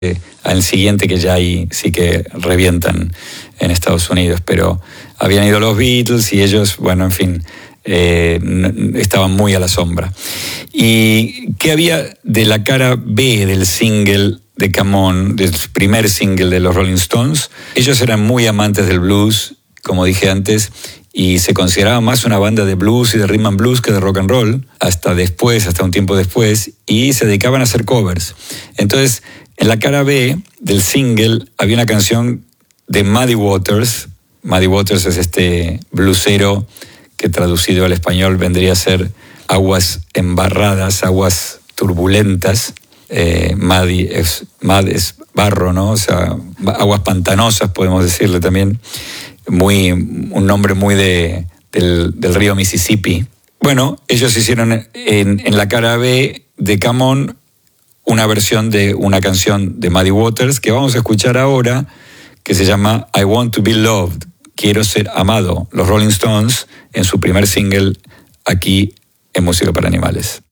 al siguiente, que ya ahí sí que revientan en Estados Unidos, pero habían ido los Beatles y ellos, bueno, en fin, estaban muy a la sombra. ¿Y qué había de la cara B del single de Come On, del primer single de los Rolling Stones? Ellos eran muy amantes del blues, como dije antes, y se consideraba más una banda de blues y de rhythm and blues que de rock and roll, hasta un tiempo después, y se dedicaban a hacer covers. Entonces, en la cara B del single había una canción de Muddy Waters. Muddy Waters es este bluesero que traducido al español vendría a ser aguas embarradas, aguas turbulentas. Muddy es barro, ¿no? O sea, aguas pantanosas, podemos decirle también. Un nombre muy del río Mississippi. Bueno, ellos hicieron en la cara B de Come On una versión de una canción de Muddy Waters que vamos a escuchar ahora, que se llama I Want to Be Loved, Quiero Ser Amado, los Rolling Stones en su primer single aquí en Música para Animales.